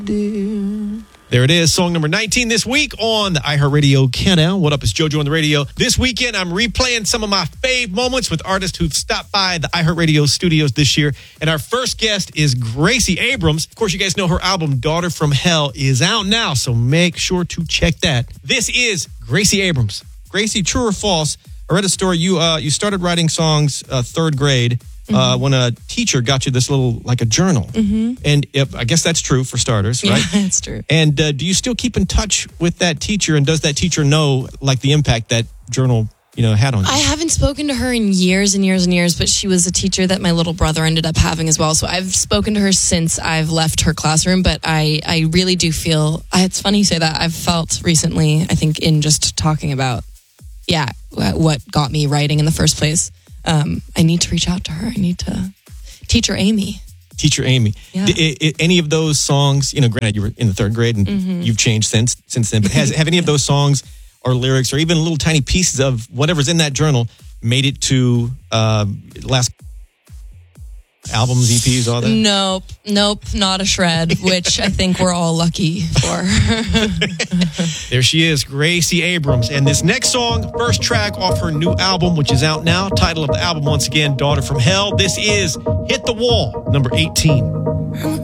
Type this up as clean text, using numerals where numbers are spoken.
dear. There it is, song number 19 this week on the iHeartRadio Countdown. What up, it's JoJo on the radio. This weekend, I'm replaying some of my fave moments with artists who've stopped by the iHeartRadio studios this year. And our first guest is Gracie Abrams. Of course, you guys know her album, Daughter from Hell, is out now, so make sure to check that. This is Gracie Abrams. Gracie, true or false? I read a story. You started writing songs third grade. When a teacher got you this little, like a journal. And I guess that's true for starters, right? Yeah, it's true. And do you still keep in touch with that teacher? And does that teacher know, like, the impact that journal, had on you? I haven't spoken to her in years and years and years, but she was a teacher that my little brother ended up having as well. So I've spoken to her since I've left her classroom, but I really do feel, it's funny you say that. I've felt recently, I think, in just talking about, what got me writing in the first place. I need to reach out to her. I need to Teacher Amy. Teacher Amy. Yeah. Any of those songs, granted you were in the third grade and you've changed since then, but have any of those songs or lyrics or even little tiny pieces of whatever's in that journal made it to last albums, EPs, all that? Nope, not a shred, which I think we're all lucky for. There she is, Gracie Abrams. And this next song, first track off her new album, which is out now. Title of the album, once again, Daughter from Hell. This is Hit the Wall, number 18.